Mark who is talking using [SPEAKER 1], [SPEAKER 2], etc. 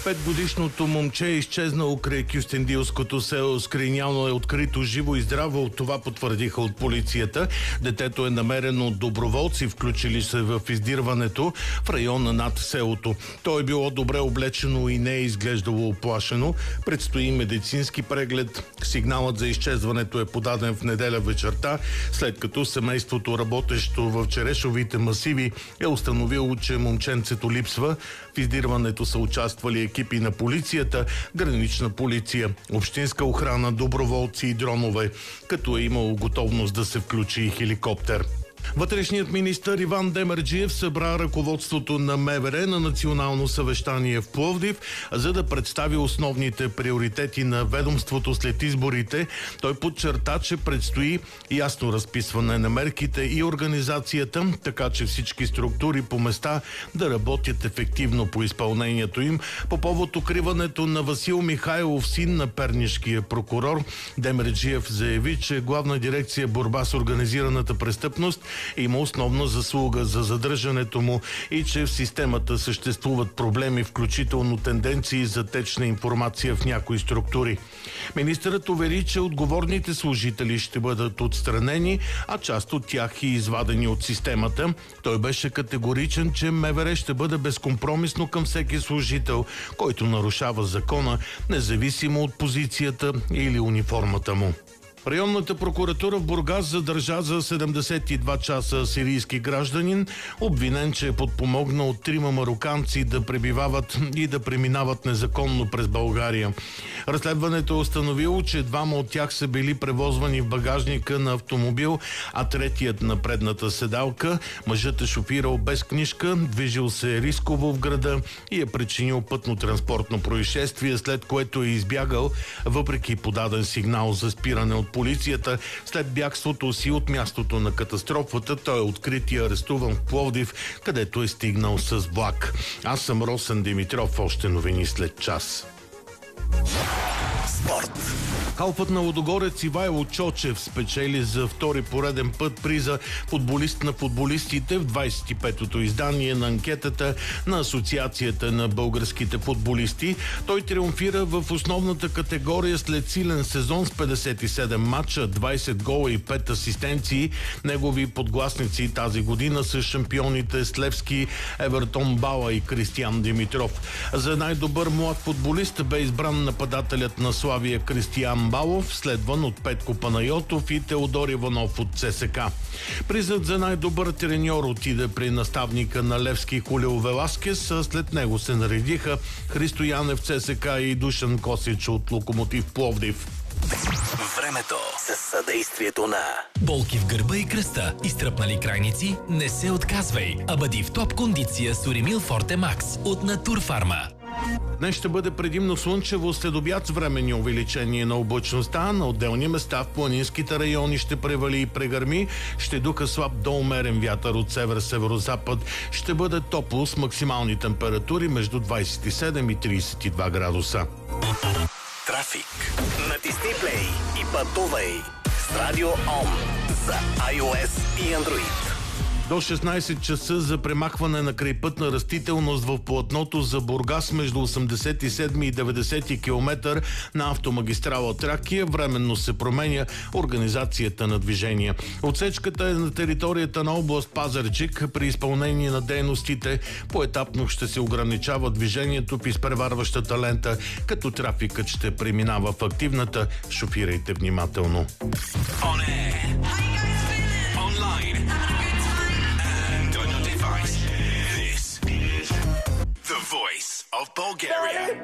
[SPEAKER 1] Петгодишното момче е изчезнало край Кюстендилското село. Скриняно е открито живо и здраво. Това потвърдиха от полицията. Детето е намерено от доброволци, включили се в издирването в района над селото. То е било добре облечено и не е изглеждало оплашено. Предстои медицински преглед. Сигналът за изчезването е подаден в неделя вечерта, след като семейството, работещо в Черешовите масиви, е установило, че момченцето липсва. В издирването са участвали екипи на полицията, гранична полиция, общинска охрана, доброволци и дронове, като е имало готовност да се включи и хеликоптер. Вътрешният министър Иван Демерджиев събра ръководството на МВР на национално съвещание в Пловдив, за да представи основните приоритети на ведомството след изборите. Той подчерта, че предстои ясно разписване на мерките и организацията, така че всички структури по места да работят ефективно по изпълнението им. По повод укриването на Васил Михайлов, син на пернишкия прокурор, Демерджиев заяви, че Главна дирекция борба с организираната престъпност има основна заслуга за задържането му и че в системата съществуват проблеми, включително тенденции за теч на информация в някои структури. Министърът увери, че отговорните служители ще бъдат отстранени, а част от тях и извадени от системата. Той беше категоричен, че МВР ще бъде безкомпромисно към всеки служител, който нарушава закона, независимо от позицията или униформата му. Районната прокуратура в Бургас задържа за 72 часа сирийски гражданин, обвинен, че е подпомогнал 3 мароканци да пребивават и да преминават незаконно през България. Разследването е установило, че 2 от тях са били превозвани в багажника на автомобил, а третият на предната седалка. Мъжът е шофирал без книжка, движил се рисково в града и е причинил пътно-транспортно происшествие, след което е избягал, въпреки подаден сигнал за спиране от полицията. След бягството си от мястото на катастрофата, той е открит и арестуван в Пловдив, където е стигнал с влак. Аз съм Росен Димитров, още новини след час.
[SPEAKER 2] Спорт.
[SPEAKER 1] Халфът на Лудогорец Ивайло Чочев спечели за втори пореден път приза футболист на футболистите в 25-то издание на анкетата на Асоциацията на българските футболисти. Той триумфира в основната категория след силен сезон с 57 матча, 20 гола и 5 асистенции. Негови подгласници тази година са шампионите Слевски, Евертон Бала и Кристиян Димитров. За най-добър млад футболист бе избран нападателят на Славия Кристиян Балов, следван от Петко Панайотов и Теодор Иванов от ЦСКА. Призът за най-добър треньор отиде при наставника на Левски Хулио Веласкес, а след него се наредиха Христо Янев ЦСКА и Душан Косич от Локомотив Пловдив.
[SPEAKER 2] Времето със съдействието на
[SPEAKER 3] болки в гърба и кръста, изтръпнали крайници, не се отказвай, а бъди в топ кондиция с Уремил Форте Макс от Натурфарма.
[SPEAKER 1] Днес ще бъде предимно слънчево, след обяд с временни увеличение на облачността. На отделни места в планинските райони ще превали и прегърми. Ще духа слаб до умерен вятър от север-северозапад. Ще бъде топло с максимални температури между 27 и 32 градуса.
[SPEAKER 2] Трафик. Натисни плей и пътувай с Радио ОМ за iOS и Android.
[SPEAKER 1] До 16 часа за премахване на крайпътна растителност в платното за Бургас между 87 и 90 км на автомагистрала Тракия. Временно се променя организацията на движение. Отсечката е на територията на област Пазарджик. При изпълнение на дейностите поетапно ще се ограничава движението в изпреварващата лента, като трафикът ще преминава в активната. Шофирайте внимателно.
[SPEAKER 2] The voice of Bulgaria.